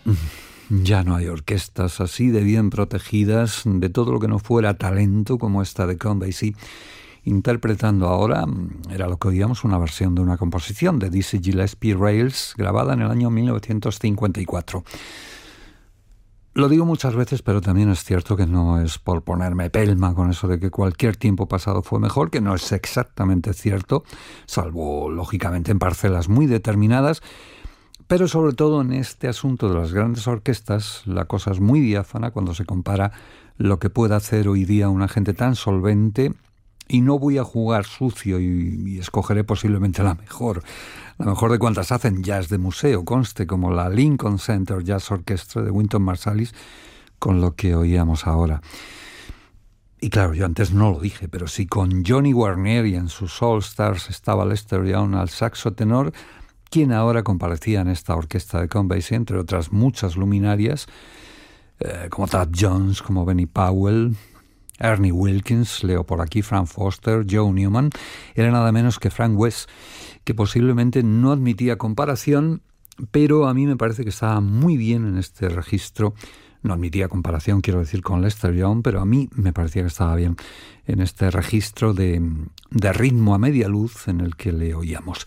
Ya no hay orquestas así de bien protegidas de todo lo que no fuera talento como esta de Count Basie. Interpretando ahora, era lo que oíamos, una versión de una composición de Dizzy Gillespie Rails grabada en el año 1954. Lo digo muchas veces, pero también es cierto que no es por ponerme pelma con eso de que cualquier tiempo pasado fue mejor, que no es exactamente cierto, salvo lógicamente en parcelas muy determinadas. Pero sobre todo en este asunto de las grandes orquestas, la cosa es muy diáfana cuando se compara lo que puede hacer hoy día una gente tan solvente, y no voy a jugar sucio y escogeré posiblemente la mejor de cuantas hacen jazz de museo, conste, como la Lincoln Center Jazz Orchestra de Wynton Marsalis, con lo que oíamos ahora. Y claro, yo antes no lo dije, pero si con Johnny Guarnieri en sus All Stars estaba Lester Young al saxo tenor, quien ahora comparecía en esta orquesta de Count Basie, entre otras muchas luminarias, como Thad Jones, como Benny Powell, Ernie Wilkins, leo por aquí, Frank Foster, Joe Newman, era nada menos que Frank West, que posiblemente no admitía comparación, pero a mí me parece que estaba muy bien en este registro. No admitía comparación, quiero decir, con Lester Young, pero a mí me parecía que estaba bien en este registro de ritmo a media luz en el que le oíamos.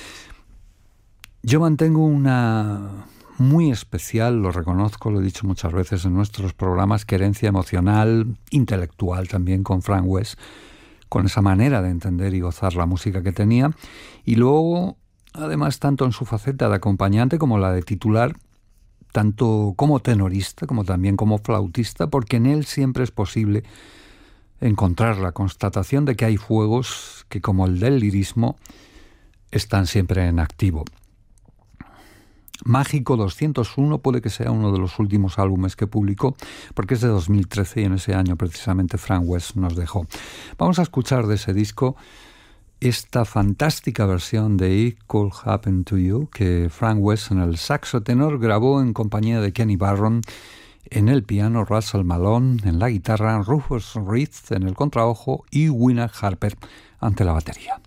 Yo mantengo una muy especial, lo reconozco, lo he dicho muchas veces en nuestros programas, querencia emocional, intelectual también con Frank West, con esa manera de entender y gozar la música que tenía, y luego, además, tanto en su faceta de acompañante como la de titular, tanto como tenorista como también como flautista, porque en él siempre es posible encontrar la constatación de que hay fuegos que, como el del lirismo, están siempre en activo. Mágico 201 puede que sea uno de los últimos álbumes que publicó, porque es de 2013 y en ese año precisamente Frank West nos dejó. Vamos a escuchar de ese disco esta fantástica versión de It Could Happen to You que Frank West en el saxo tenor grabó en compañía de Kenny Barron, en el piano Russell Malone, en la guitarra Rufus Reed, en el contrabajo y Winner Harper ante la batería.